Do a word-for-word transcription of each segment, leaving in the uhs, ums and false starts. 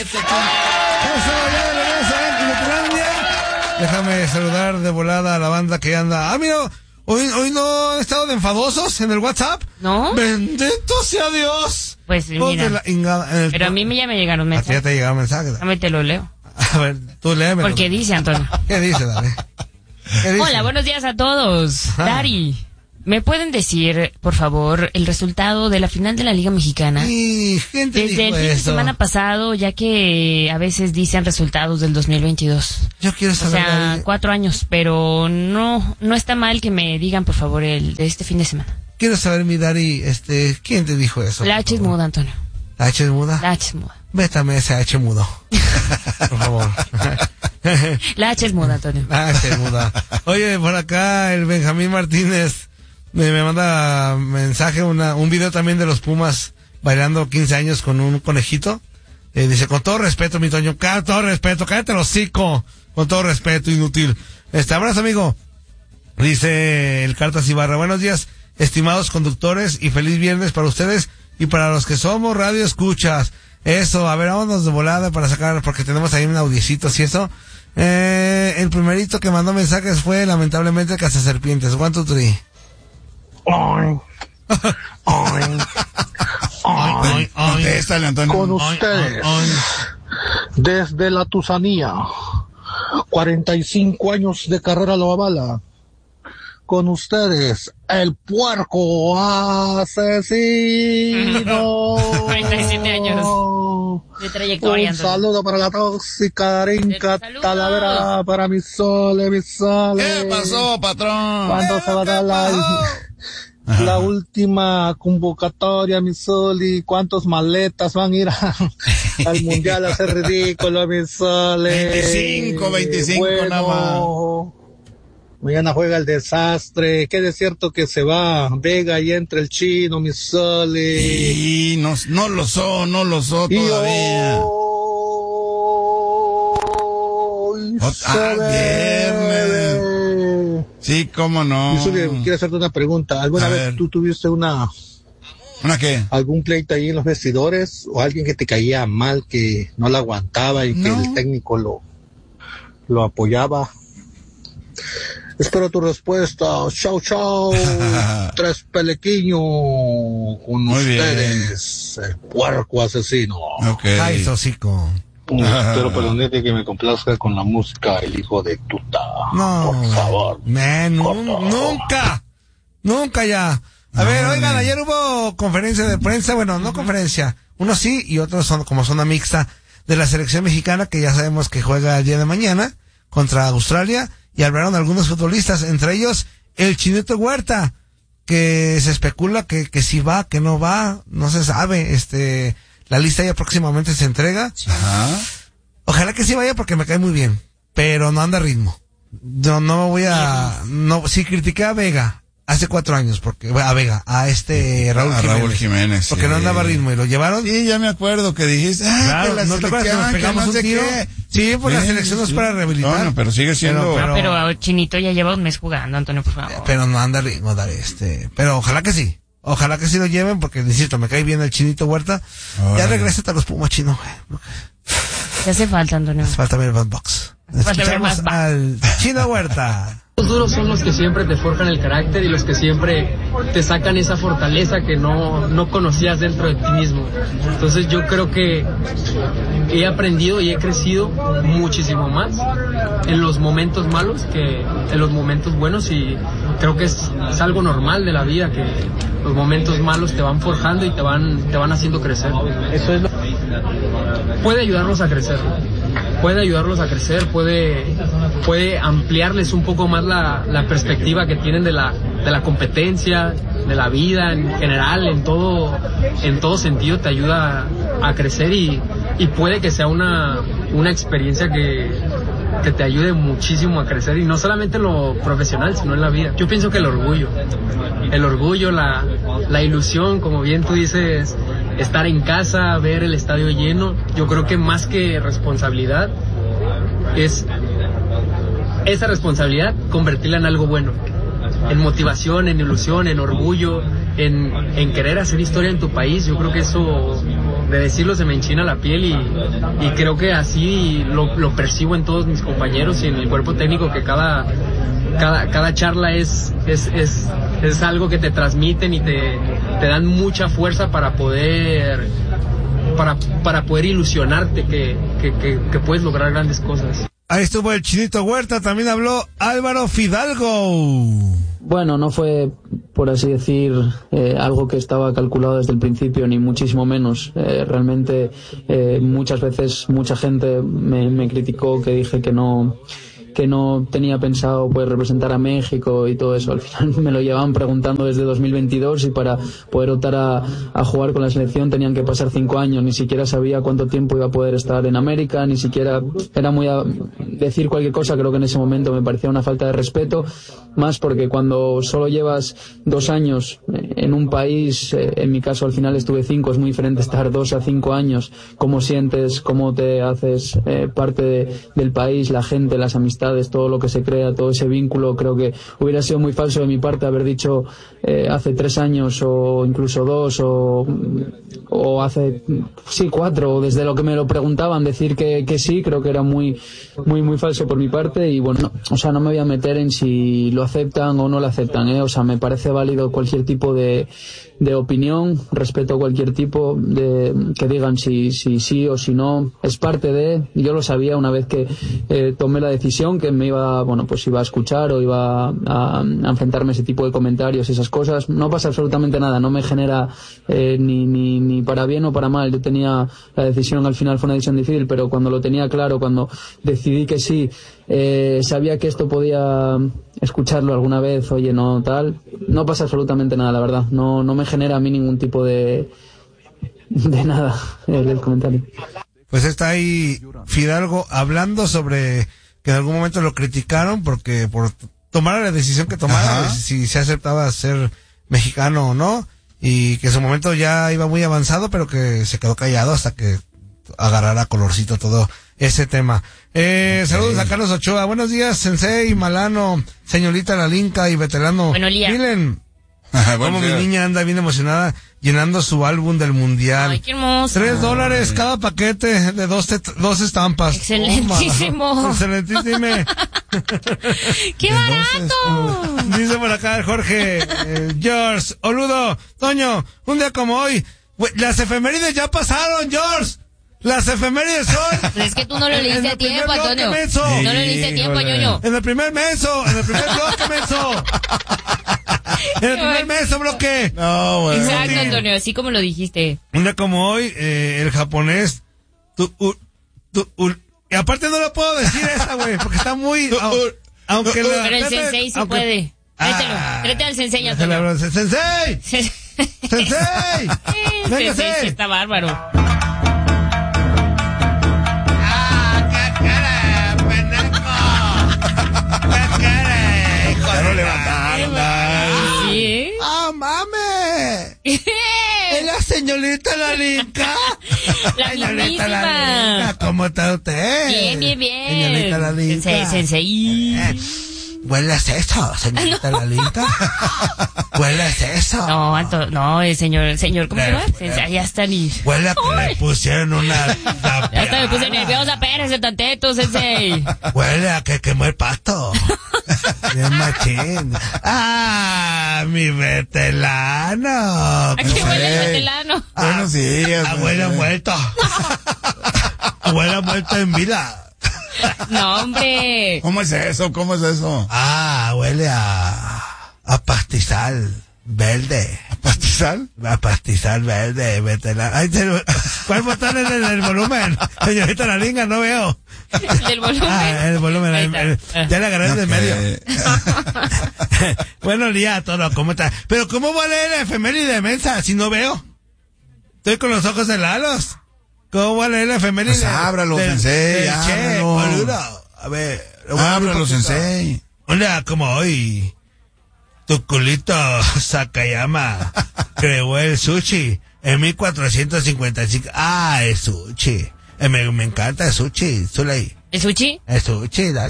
Eso ya de regreso en Inutulandia. Déjame saludar de volada a la banda que anda. Ah, mira, hoy, hoy no han estado de enfadosos en el WhatsApp. ¿No? Bendito sea Dios. Pues mira, la ingada, el... pero a mí ya me llegaron mensajes. A ti ya te llegaron mensajes. A mí te lo leo. A ver, tú léeme. Porque dice, Antonio. ¿Qué dice, dale? ¿Qué dice? Hola, buenos días a todos. Ah. Dari, ¿me pueden decir, por favor, el resultado de la final de la Liga Mexicana? Sí, gente Desde el fin eso. de semana pasado, ya que a veces dicen resultados del dos mil veintidós. Yo quiero saber. O sea, Dari. cuatro años, pero no no está mal que me digan, por favor, el de este fin de semana. Quiero saber, mi Dari, este, ¿quién te dijo eso? La H es muda, Antonio. ¿La H es muda? La H es muda. Vétame ese H mudo. Por favor. La H es muda, Antonio. La H es muda. Oye, por acá el Benjamín Martínez me, me manda mensaje, una, un video también de los Pumas bailando quince años con un conejito. Eh, dice, con todo respeto, mi Toño, con todo respeto, cállate el hocico. Con todo respeto, inútil. Este, abrazo, amigo. Dice el Cartas Ibarra, buenos días, estimados conductores, y feliz viernes para ustedes y para los que somos radio escuchas. Eso, a ver, vámonos de volada para sacar, porque tenemos ahí un audiecitos y eso. Eh, el primerito que mandó mensajes fue, lamentablemente, Cazaserpientes. One, two, three. Ay, ay, ay, Contéstale, Antonio. con ustedes, desde la Tusanía, cuarenta y cinco años de carrera lo avala. Con ustedes, el puerco asesino. cuarenta y siete años de trayectoria. Un saludo para la tóxica Darinka Talavera, para mi sole, mi sole. ¿Qué pasó, patrón? ¿Cuándo se va a dar la, la última convocatoria, mi Soli? ¿Cuántos maletas van a ir a, al mundial a hacer ridículo, mi Sole? veinticinco, veinticinco bueno, nada más. Mañana juega el desastre. Qué de cierto que se va Vega y entra el chino, mi Sole. Y no, no lo son, no lo son Y todavía. hoy Ot- se ah, ve. Sí, cómo no. Mi Sole, quiero hacerte una pregunta. ¿Alguna A vez ver. tú tuviste una ¿Una qué? algún pleito ahí en los vestidores o alguien que te caía mal, que no la aguantaba y que No. el técnico lo, lo apoyaba? Espero tu respuesta. Chao, chao. Tres Pelequiño con Muy ustedes. El puerco asesino. Ok. Ay, hocico. Espero perdonarte que me complazca con la música El Hijo de Tuta. No, Por favor. man, nun- nunca, nunca ya. A No, ver, oigan, man. ayer hubo conferencia de prensa, bueno, no conferencia, unos sí y otros son como zona mixta de la selección mexicana, que ya sabemos que juega el día de mañana contra Australia, y hablaron algunos futbolistas, entre ellos el Chinito Huerta, que se especula que, que si va, que no va, no se sabe, este, la lista ya próximamente se entrega. Ajá. Ojalá que sí vaya porque me cae muy bien, pero no anda a ritmo. No, no me voy a, no, si critiqué a Vega hace cuatro años, porque, a Vega, a este Raúl A Jiménez. Raúl Jiménez, Porque sí. no andaba a ritmo y lo llevaron. Sí, ya me acuerdo que dijiste, ah, Claro, que la ¿no te acuerdas que nos selección, que pegamos no un sé tiro? qué. Sí, pues la Sí, selección no es sí. para rehabilitar. No, no, pero sigue siendo... Pero- Ah, pero Chinito ya lleva un mes jugando, Antonio, por favor. Pero no anda a ritmo, dale, este, pero ojalá que sí. Ojalá que sí lo lleven, porque, insisto, me cae bien el Chinito Huerta. Órale. Ya regresa a los Pumas, chino, güey. Te hace falta, Antonio. Falta ver el Bad Box. Falta ver Escuchamos más ba- al Chino Huerta. Los duros son los que siempre te forjan el carácter y los que siempre te sacan esa fortaleza que no, no conocías dentro de ti mismo. Entonces yo creo que he aprendido y he crecido muchísimo más en los momentos malos que en los momentos buenos, y creo que es, es algo normal de la vida, que los momentos malos te van forjando y te van, te van haciendo crecer. Eso es lo... Puede ayudarlos a crecer. Puede ayudarlos a crecer, puede, puede ampliarles un poco más la, la perspectiva que tienen de la, de la competencia, de la vida en general, en todo, en todo sentido te ayuda a, a crecer, y, y puede que sea una, una experiencia que, que te ayude muchísimo a crecer, y no solamente en lo profesional, sino en la vida. Yo pienso que el orgullo, el orgullo, la, la ilusión, como bien tú dices, estar en casa, ver el estadio lleno, yo creo que más que responsabilidad es esa responsabilidad convertirla en algo bueno, en motivación, en ilusión, en orgullo, en, en querer hacer historia en tu país. Yo creo que eso de decirlo se me enchina la piel y, y creo que así lo, lo percibo en todos mis compañeros y en el cuerpo técnico, que cada cada cada charla es es es, es algo que te transmiten y te, te dan mucha fuerza para poder para para poder ilusionarte que, que, que, que puedes lograr grandes cosas. Ahí estuvo el Chinito Huerta, también habló Álvaro Fidalgo. Bueno, no fue, por así decir, eh, algo que estaba calculado desde el principio, ni muchísimo menos. Eh, realmente, eh, muchas veces, mucha gente me, me criticó que dije que no que no tenía pensado pues representar a México y todo eso. Al final me lo llevaban preguntando desde dos mil veintidós y para poder optar a, a jugar con la selección tenían que pasar cinco años. Ni siquiera sabía cuánto tiempo iba a poder estar en América, ni siquiera era muy a decir cualquier cosa. Creo que en ese momento me parecía una falta de respeto, más porque cuando solo llevas dos años en un país, en mi caso al final estuve cinco, es muy diferente estar dos a cinco años, cómo sientes, cómo te haces eh, parte de, del país, la gente, las amistades, todo lo que se crea, todo ese vínculo. Creo que hubiera sido muy falso de mi parte haber dicho eh, hace tres años o incluso dos o, o hace sí cuatro, o desde lo que me lo preguntaban decir que, que sí. Creo que era muy muy muy falso por mi parte y bueno, no, o sea, no me voy a meter en si lo aceptan o no lo aceptan, ¿eh? O sea, me parece válido cualquier tipo de de opinión, respeto cualquier tipo de que digan si si sí o si no, es parte de, yo lo sabía una vez que eh, tomé la decisión que me iba, bueno, pues iba a escuchar o iba a, a enfrentarme a ese tipo de comentarios y esas cosas. No pasa absolutamente nada, no me genera eh, ni, ni, ni para bien o para mal. Yo tenía la decisión, al final fue una decisión difícil, pero cuando lo tenía claro, cuando decidí que sí, eh, sabía que esto podía escucharlo alguna vez, oye, no tal, no pasa absolutamente nada, la verdad. No, no me genera a mí ningún tipo de, de nada el, el comentario. Pues está ahí Fidalgo hablando sobre que en algún momento lo criticaron porque por tomar la decisión que tomara, si se aceptaba ser mexicano o no, y que en su momento ya iba muy avanzado, pero que se quedó callado hasta que agarrara colorcito todo ese tema. Eh, okay. Saludos a Carlos Ochoa. Buenos días, Sensei, Malano, señorita Lalinka y veterano. Bueno, miren como mi niña anda bien emocionada llenando su álbum del mundial. Ay, qué hermoso. Tres dólares Ay. cada paquete de dos, dos estampas. Excelentísimo. Oh, excelentísimo. ¡Qué barato! Dice por acá el Jorge, eh, George, Oludo, Toño, un día como hoy, las efemérides ya pasaron, George. Las efemérides son... Pero es que tú no lo leíste a tiempo, Antonio. Sí, no lo leíste a tiempo, ñoño. En el primer menso, en el primer bloque menso. En el primer menso bloque. No, bueno. Exacto, Antonio, así como lo dijiste. Un día como hoy, eh, el japonés... Tu, u, tu, u, y aparte no lo puedo decir esa, güey, porque está muy... Tu, u, aunque uh, la, pero el sensei sí aunque, puede. Trételo, ah, tréte al sensei, Antonio. ¡Sensei! ¡Sensei! ¡Sensei! Sí, está bárbaro. Ya no levantaron. ¿Sí? ¡Ah, oh, mames! ¿Es la señorita Lalinka? La señorita Lalinka, ¿cómo está usted? Bien, bien, bien. Señorita Lalinka. Sensei, sensei. Eh, ¿Hueles eso, señorita no. Lalinka? ¿Hueles eso? No, Anto, no, el señor, el señor, ¿cómo eh, se llama? Sensei, ya está ni... Huele a que Uy. le pusieron una... Ya hasta me puse nerviosa, espérese tantito, sensei. Huele a que quemó el pasto. Bien machín. ¡Ah, mi vetelano! ¿A qué huele el vetelano? Ah, Buenos días. Abuela muerto. Abuela muerta en vida. No, hombre. ¿Cómo es eso? ¿Cómo es eso? Ah, huele a... a pastizal verde. ¿A pastizal? A pastizal verde, veterano. Ay, ¿cuál botón es el, el volumen? Señorita Lalinka, no veo. ¿El volumen? Ah, el volumen. El, el, ya le agarré okay. de medio. Buenos días, todo. ¿Cómo está? Pero ¿cómo voy a leer la efeméride de mensa si no veo? Estoy con los ojos helados. ¿Cómo voy a leer la efeméride? Pues ábralo, del, sensei, del ábralo. Che, boludo. A ver. Ábralo, sensei. Un día como hoy, tu culito Sakayama creó el sushi en mil cuatrocientos cincuenta y cinco. Ah, el sushi. Eh, me, me encanta el sushi, Zuley. ¿El sushi? El sushi, dale. Sushi.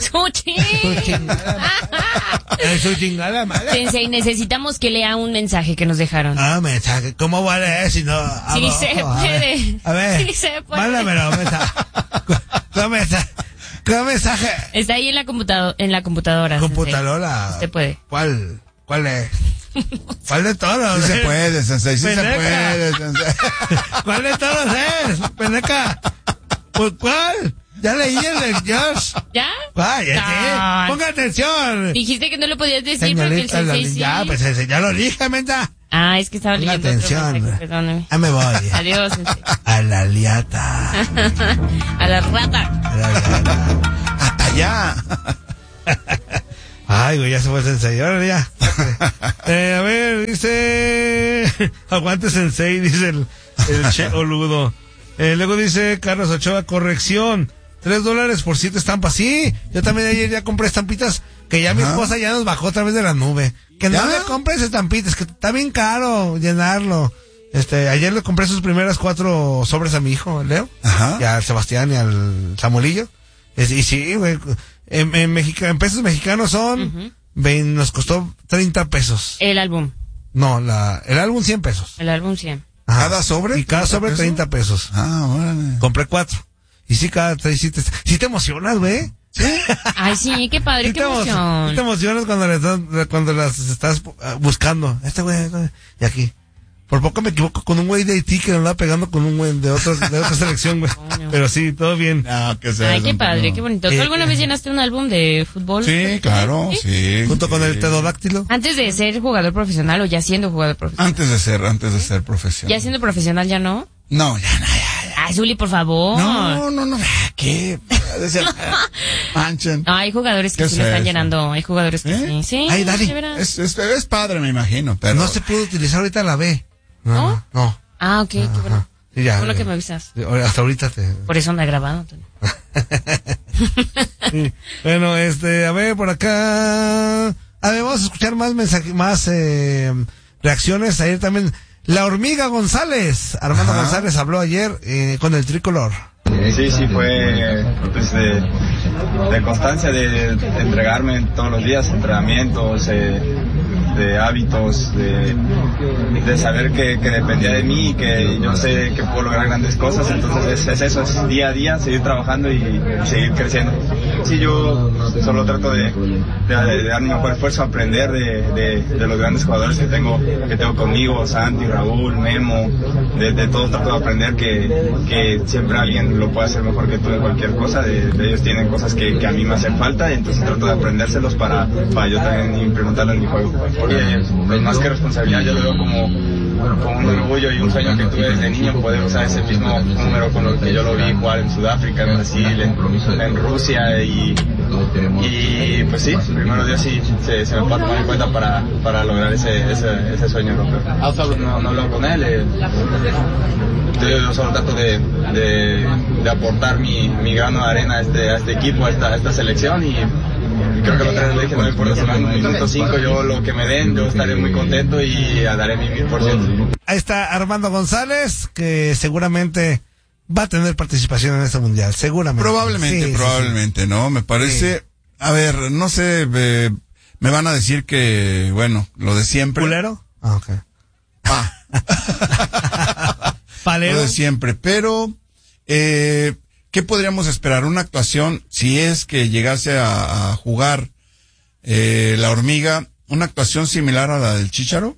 Sí. Su chingada madre. Su chingada madre. Sensei, necesitamos que lea un mensaje que nos dejaron. Ah, mensaje. ¿Cómo va a leer si no? Sí abajo? se A ver, puede. A ver. Sí se puede. Mándamelo, mensaje. ¿Qué mensaje? ¿Qué mensaje? Está ahí en la computadora, en la computadora. Computadora. Sensei. Usted puede. ¿Cuál? ¿Cuál es? ¿Cuál de todos? Sí se puede, Sensei, sí se Pendeja. puede, Sensei. ¿Cuál de todos es? Pendeca. ¿Pues cuál? Ya leí el de Josh. ¿Ya? ¿Cuál? Ya Ay. sí. Ponga atención. Dijiste que no lo podías decir porque el Señorita, la- sensei sí. ya, pues ese, ya lo dije, menta. Ah, es que estaba Ponga leyendo otro atención. mensaje, perdóname. Ya me voy. Adiós, sensei. A la liata. A la rata. A la liata. Hasta allá. Ay, güey, ya se fue el sensei. Ahora ya. Eh, a ver, dice... Aguante sensei, dice el, el Che Oludo. Eh, luego dice Carlos Ochoa, corrección. Tres dólares por siete estampas. Sí, yo también ayer ya compré estampitas que ya mi Ajá. esposa ya nos bajó otra vez de la nube. Que no ¿Ya? le compres estampitas, que está bien caro llenarlo. Este, ayer le compré sus primeras cuatro sobres a mi hijo, Leo. Ajá. Y al Sebastián y al Samuelillo. Es- y sí, güey. En, en, mexica- en pesos mexicanos son... Ujú. vein- nos costó treinta pesos. El álbum. No, la, el álbum cien pesos. El álbum cien. Ajá. ¿Cada sobre? Y cada ¿treinta sobre pesos? treinta pesos. Ah, órale. Compré cuatro. Y sí, cada tres, sí te, sí te emocionas, güey. ¿Sí? Ay, sí, qué padre, Sí qué te, emo- sí emoción. te emocionas cuando, les das- cuando las estás uh, buscando. Este güey, este güey, y aquí. Por poco me equivoco con un güey de Haití que me andaba pegando con un güey de, otro, de otra selección, güey. Coño. Pero sí, todo bien. No, que sea. Ay, qué don padre, Pedro. qué bonito. ¿Tú Eh, alguna vez llenaste un álbum de fútbol? Sí, claro, sí. Junto con el sí. pterodáctilo. Antes de ser jugador profesional o ya siendo jugador profesional. Antes de ser, antes de ser profesional. Ya siendo profesional ya no. No, ya, no, ya, ya. Ay, Zuli, por favor. No, no, no. ¿Qué? Decía, manchen. No, hay jugadores que ¿Qué sí es lo están eso? llenando. Hay jugadores que ¿Eh? sí. Sí, Ay, Dani, de veras. Es, es, es padre, me imagino, pero. No se pudo utilizar ahorita la B. ¿No? No. Ah, ok, qué bueno. Ajá. Sí, ya, Bueno eh, que me avisas. Hasta ahorita te... Por eso anda grabado, Antonio. Sí. Bueno, este, a ver, por acá. A ver, vamos a escuchar más mensajes, más eh, reacciones. Ayer también, la hormiga González, Armando Ajá. González habló ayer eh, con el tricolor. Sí, sí, fue pues, de, de constancia, de, de entregarme todos los días, entrenamientos, eh, de hábitos, de, de saber que, que dependía de mí y que yo sé que puedo lograr grandes cosas. Entonces es, es eso, es día a día, seguir trabajando y, y seguir creciendo. Sí, yo solo trato de, de, de dar mi mejor esfuerzo, aprender de, de, de los grandes jugadores que tengo, que tengo conmigo, Santi, Raúl, Memo, de, de todos trato de aprender que, que siempre alguien lo puede hacer mejor que tú en cualquier cosa. De, de ellos tienen cosas que, que a mí me hacen falta y entonces trato de aprendérselos para, para yo también implementarlo en mi juego. Porque pues, más que responsabilidad yo lo veo como, como un orgullo y un sueño que tuve desde niño, poder usar ese mismo número con el que yo lo vi jugar en Sudáfrica, en Brasil, en, en Rusia y, y pues sí, primero Dios sí se, se me puede tomar en cuenta para, para lograr ese, ese, ese sueño europeo. No, no hablo con él, eh, yo, yo solo trato de, de, de aportar mi, mi grano de arena a este, a este equipo, a esta, a esta selección y creo que lo tres le dije, no me importa si van un minuto cinco, yo lo que me den, yo estaré muy contento y daré mi mil por ciento. Ahí está Armando González, que seguramente va a tener participación en este mundial, seguramente. Probablemente, Sí, sí, probablemente, ¿no? Me parece, Sí. a ver, no sé, eh, me van a decir que, bueno, lo de sí. siempre. ¿Culero? Ah, ok. Ah. Palero. Lo de siempre, pero, eh, ¿qué podríamos esperar? Una actuación, si es que llegase a, a jugar, eh, la hormiga, una actuación similar a la del Chícharo.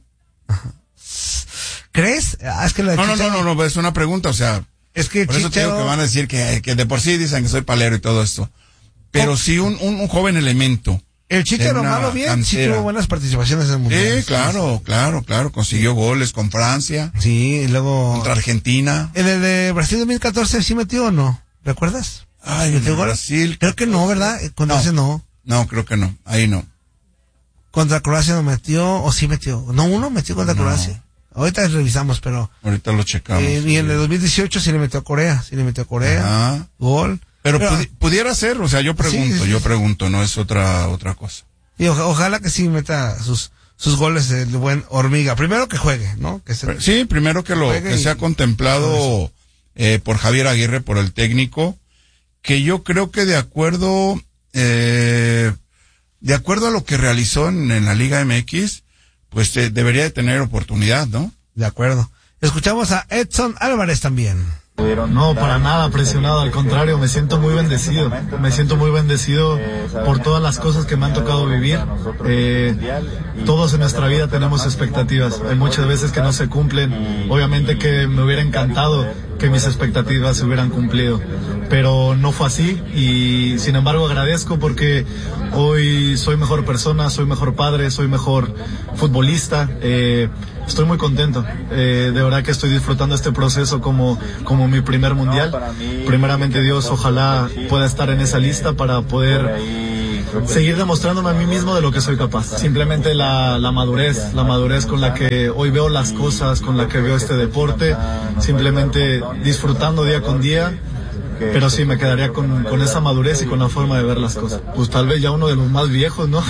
¿Crees? Ah, es que la de No, no, Chicharo- no, no, no, es una pregunta, o sea, Es que por eso te digo Chicharo- que van a decir que, que de por sí dicen que soy palero y todo esto. Pero sí un, un, un joven elemento. El Chicharo en una malo bien, sí cantera. tuvo buenas participaciones en el mundial. Sí, claro, claro, claro, consiguió goles con Francia, Sí, y luego... contra Argentina. ¿En el de Brasil dos mil catorce sí metió o no? ¿Recuerdas? Ay, ¿Metió en gol? Brasil. Creo que no, ¿verdad? Contra No. ese no. No, creo que no, ahí no. Contra Croacia no metió, o sí metió. No, uno metió contra No. Croacia. Ahorita revisamos, pero... Ahorita lo checamos. eh, y en el dos mil dieciocho sí le metió a Corea, sí le metió a Corea. Ajá. Gol. Pero, Pero- pudi- pudiera ser, o sea, yo pregunto, Sí, sí, yo sí. pregunto, no es otra otra cosa. Y oja- ojalá que sí meta sus sus goles el buen Hormiga. Primero que juegue, ¿no? Que se... Pero, sí, primero que lo Juegue que y- sea contemplado eh, por Javier Aguirre, por el técnico, que yo creo que de acuerdo eh, de acuerdo a lo que realizó en, en la Liga M X, pues eh, debería de tener oportunidad, ¿no? De acuerdo. Escuchamos a Edson Álvarez también. No, para nada presionado, al contrario, me siento muy bendecido, me siento muy bendecido por todas las cosas que me han tocado vivir. Eh, todos en nuestra vida tenemos expectativas, hay muchas veces que no se cumplen, obviamente que me hubiera encantado que mis expectativas se hubieran cumplido, pero no fue así y sin embargo agradezco porque hoy soy mejor persona, soy mejor padre, soy mejor futbolista. eh, Estoy muy contento, eh, de verdad que estoy disfrutando este proceso como, como mi primer mundial. Primeramente Dios, ojalá pueda estar en esa lista para poder seguir demostrándome a mí mismo de lo que soy capaz. Simplemente la, la madurez, la madurez con la que hoy veo las cosas, con la que veo este deporte, simplemente disfrutando día con día. Pero sí, me quedaría con, con esa madurez y con la forma de ver las cosas. Pues tal vez ya uno de los más viejos, ¿no?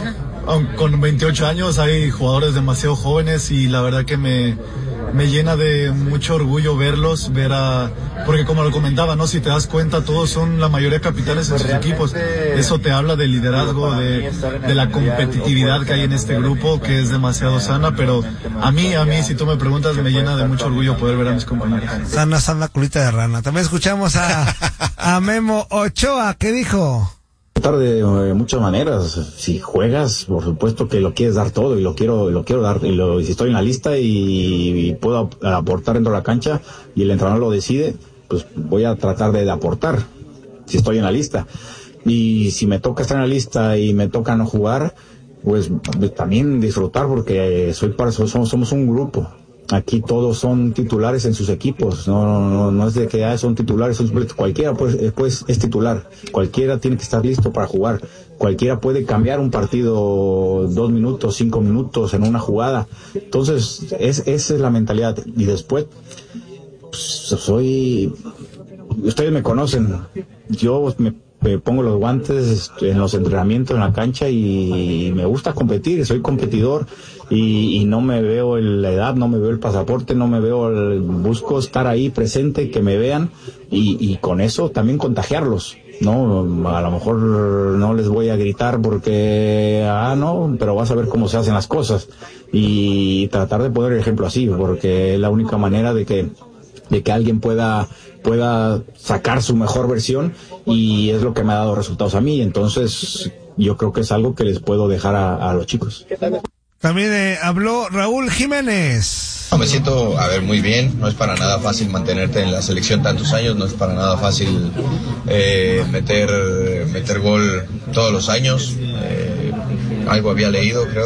Con veintiocho años hay jugadores demasiado jóvenes y la verdad que me, me llena de mucho orgullo verlos, ver a... Porque como lo comentaba, ¿no? Si te das cuenta, todos son la mayoría capitanes en sus equipos. Eso te habla del liderazgo, de, de la competitividad que hay en este grupo, que es demasiado sana, pero a mí, a mí, si tú me preguntas, me llena de mucho orgullo poder ver a mis compañeros. Sana, sana, culita de rana. También escuchamos a, a Memo Ochoa, ¿qué dijo? De muchas maneras, si juegas, por supuesto que lo quieres dar todo y lo quiero, lo quiero dar, y, lo, y si estoy en la lista y, y puedo aportar dentro de la cancha y el entrenador lo decide, pues voy a tratar de, de aportar si estoy en la lista. Y si me toca estar en la lista y me toca no jugar, pues también disfrutar porque soy para, somos, somos un grupo. Aquí todos son titulares en sus equipos, no no, no es de que ah, son titulares, son suplentes. Cualquiera pues, pues es titular, cualquiera tiene que estar listo para jugar, cualquiera puede cambiar un partido dos minutos, cinco minutos en una jugada. Entonces es, esa es la mentalidad. Y después pues, soy, ustedes me conocen, yo me me pongo los guantes en los entrenamientos, en la cancha y me gusta competir, soy competidor y, y no me veo la edad, no me veo el pasaporte, no me veo, el, busco estar ahí presente, que me vean y, y con eso también contagiarlos, ¿no? A lo mejor no les voy a gritar porque, ah, no, pero vas a ver cómo se hacen las cosas y tratar de poner el ejemplo así, porque es la única manera de que de que alguien pueda pueda sacar su mejor versión y es lo que me ha dado resultados a mí. Entonces yo creo que es algo que les puedo dejar a, a los chicos. También eh, habló Raúl Jiménez. No, me siento, a ver, muy bien. No es para nada fácil mantenerte en la selección tantos años, no es para nada fácil eh, meter meter gol todos los años. Eh, algo había leído, creo.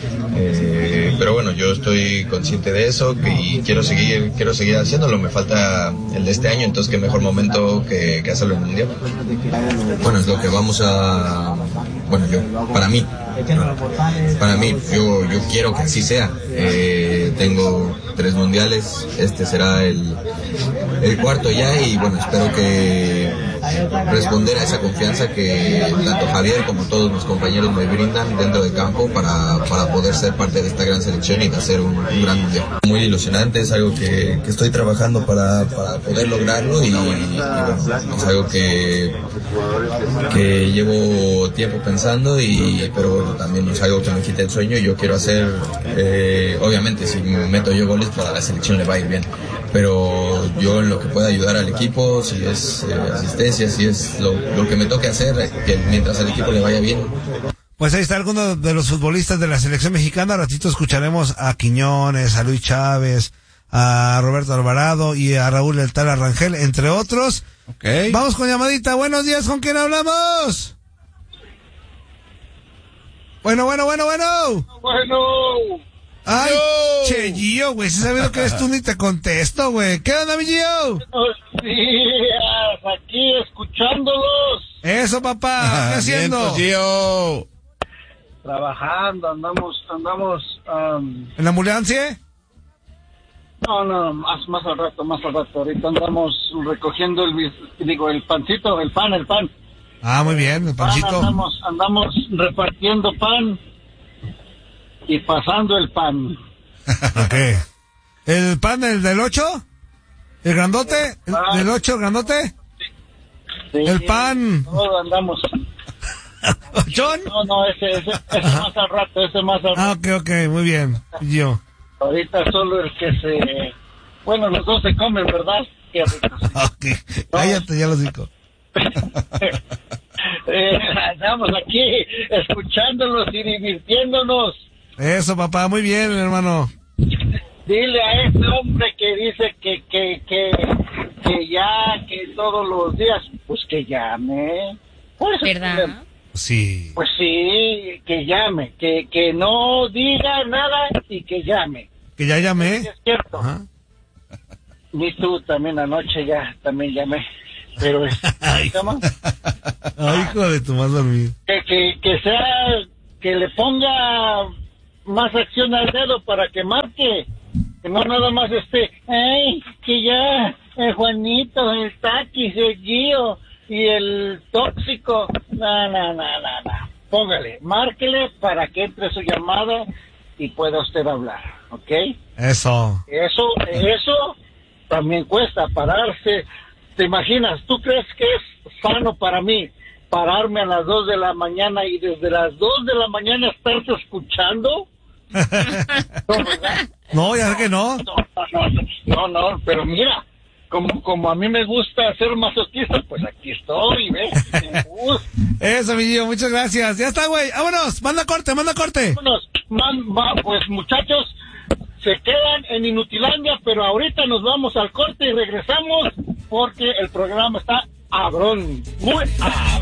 Eh, pero bueno, yo estoy consciente de eso que, y quiero seguir quiero seguir haciéndolo. Me falta el de este año, entonces qué mejor momento que, que hacerlo en el Mundial. Bueno, es lo que vamos a... Bueno, yo, para mí, ¿no? Para mí, yo, yo quiero que así sea. Eh, tengo tres mundiales, este será el, el cuarto ya y bueno, espero que responder a esa confianza que tanto Javier como todos mis compañeros me brindan dentro del campo para, para poder ser parte de esta gran selección y de hacer un, un gran mundial. Muy ilusionante, es algo que, que estoy trabajando para, para poder lograrlo y, y bueno, es algo que, que llevo tiempo pensando y pero bueno, también no es algo que me quite el sueño. Yo quiero hacer, eh, obviamente si me meto yo goles para la selección le va a ir bien, pero yo en lo que pueda ayudar al equipo, si es eh, asistencia, si es lo, lo que me toque hacer, que mientras al equipo le vaya bien. Pues ahí está alguno de los futbolistas de la selección mexicana. A ratito escucharemos a Quiñones, a Luis Chávez, a Roberto Alvarado y a Raúl El Tal Arrangel, entre otros. Okay. Vamos con llamadita. Buenos días, ¿con quién hablamos? Bueno, bueno, bueno, bueno. Bueno. Ay, yo. Che, Gio, güey, si sabiendo que eres tú ni te contesto, güey. ¿Qué onda, mi Gio? Buenos días, aquí escuchándolos. Eso, papá, ¿qué haciendo? Gio. Trabajando, andamos, andamos... Um... ¿En la ambulancia? No, no, más, más al rato, más al rato. Ahorita andamos recogiendo el, digo, el pancito, el pan, el pan. Ah, muy bien, el pancito. Pan, andamos, andamos repartiendo pan y pasando el pan. Ok. ¿El pan, el del ocho? ¿El grandote? ¿El del ocho, el grandote? Sí, el pan. Todo andamos. ¿Ochón? No, no, ese, ese, ese más al rato, ese más al rato. Ah, ok, ok, muy bien. Yo. Ahorita solo el que se... Bueno, los dos se comen, ¿verdad? Qué rico. Ok, cállate, ya lo digo. eh, estamos aquí escuchándolos y divirtiéndonos. Eso, papá, muy bien, hermano. Dile a ese hombre que dice que, que, que, que ya, que todos los días, pues que llame. Pues, ¿verdad? Sí. Pues sí, que llame, que, que no diga nada y que llame. Que ya llamé. Es cierto. Ajá. Ni tú también anoche ya, también llamé. Pero es... Ay, Ay, hijo de tu más dormido. Que, que, que sea, que le ponga más acción al dedo para que marque. Que no nada más esté, ay, que ya, el Juanito, el Taquis, el Gio y el Tóxico. No, no, no, no, no. Póngale, márquele para que entre su llamada y pueda usted hablar, ¿ok? Eso. Eso, eso también cuesta pararse. ¿Te imaginas? ¿Tú crees que es sano para mí pararme a las dos de la mañana y desde las dos de la mañana estarte escuchando? No, ¿verdad? No, ya sé que no. No, no, no, no, pero mira, como, como a mí me gusta ser masoquista, pues aquí estoy, ¿ves? Eso, mi Gio, muchas gracias. Ya está, güey. Vámonos, manda corte, manda corte. Vámonos, man, va, pues muchachos, se quedan en Inutilandia, pero ahorita nos vamos al corte y regresamos porque el programa está abrón, muy abrón.